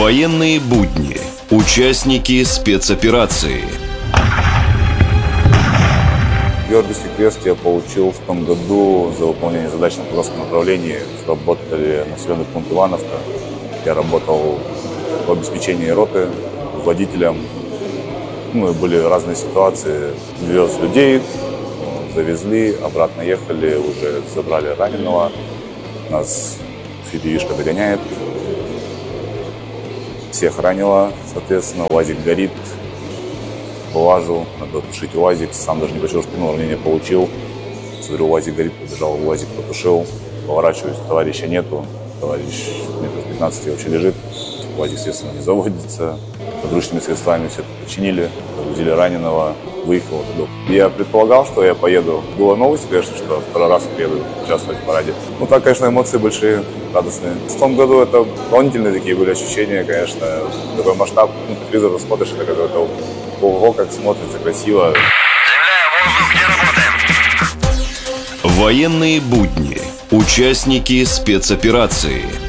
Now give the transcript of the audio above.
Военные будни. Участники спецоперации. Георгиевский крест я получил в том году за выполнение задач на Курганском направлении. Работали населенный пункт Ивановка. Я работал в обеспечении роты, водителем. Ну и были разные ситуации. Вез людей, завезли, обратно ехали, уже забрали раненого. Нас фидевишка догоняет. Всех ранило, соответственно, УАЗик горит. Вылажу, надо тушить УАЗик, сам даже не почувствовал, спину ранение получил. Смотрю, УАЗик горит, побежал, УАЗик потушил. Поворачиваюсь, товарища нету, товарищ метров 15 вообще лежит. УАЗик, естественно, не заводится. Подручными средствами все это починили, погрузили раненого, выехал туда. Я предполагал, что я поеду. Была новость, конечно, что второй раз приеду участвовать в параде. Ну так, конечно, эмоции большие, радостные. В том году это дополнительные такие были ощущения, конечно. Такой масштаб, по телевизору смотришь, это какой-то ого, как смотрится красиво. Заявляю воздух, где работаем. Военные будни. Участники спецоперации.